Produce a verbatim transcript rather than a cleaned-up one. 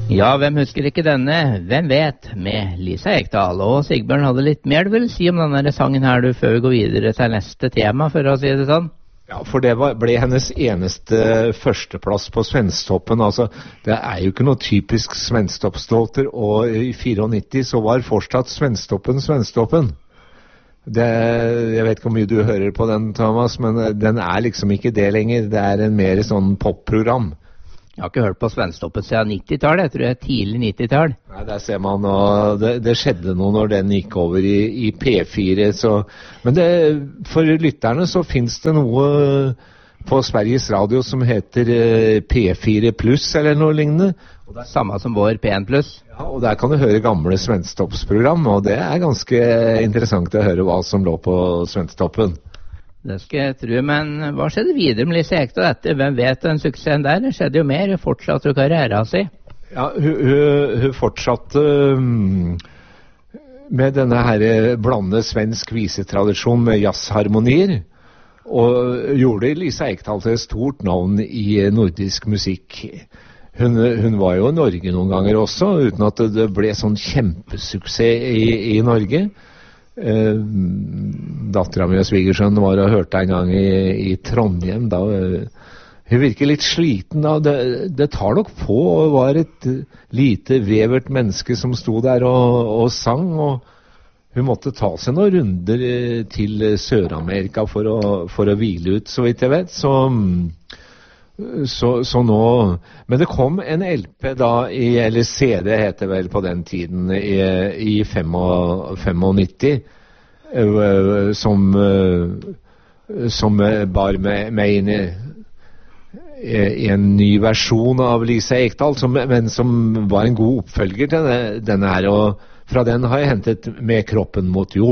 Ja, hvem husker ikke denne? Hvem vet? Med Lisa Ekdahl. Og Sigbjørn hadde litt mer du vil si om denne sangen her du før vi går videre til neste tema, for å si det sånn. Ja, for det var, ble hennes eneste førsteplass på Svensktoppen. Altså, det er jo ikke noe typisk Svensktoppslåter, og i nittiofire så var fortsatt Svensktoppen Svensktoppen. Det, jeg vet ikke hvor mye du hører på den, Thomas, men den er liksom ikke det lenger. Det er en mer sånn popprogram. Jeg har ikke hørt på Svensktoppen siden nittitallet, jeg tror det er tidlig nittital. Nei, der ser man, og det, det skjedde noe når den gikk over i, i P fire, så... Men det, for lytterne så finnes det noe på Sveriges Radio som heter P fire pluss eller noe lignende. Og det er samme som vår P en pluss. Ja, og der kan du høre gamle Svensktoppsprogram, og det er ganske interessant å høre hva som lå på Svensktoppen. Det skal jeg tro, men hva skjedde videre med Lisa Ekdahl etter? Hvem vet den suksessen der? Det skjedde jo mer, hun fortsatte jo karrieren sin. Ja, hun, hun, hun fortsatte um, med denne her blande svensk visetradisjon med jazzharmonier, og gjorde Lisa Ekdahl til et stort navn i nordisk musikk. Hun, hun var jo i Norge noen ganger også, uten at det ble sånn kjempesuksess i, i Norge. Eh, datteren min og svigersønnen var og hørte en gang i, i Trondheim da, uh, hun virker litt sliten da. Det, det tar nok på, og var et lite vevert menneske som sto der og, og sang, og hun måtte ta seg noen runder til Sør-Amerika for å, for å hvile ut, så vidt jeg vet. Så, så, så nå, men det kom en L P da, i, eller C D heter vel på den tiden, i, i nittifem, som, som bar med, med inn i, i en ny versjon av Lisa Ekdahl, som, men som var en god oppfølger til denne, denne her, og fra den har jeg hentet Med kroppen mot jord.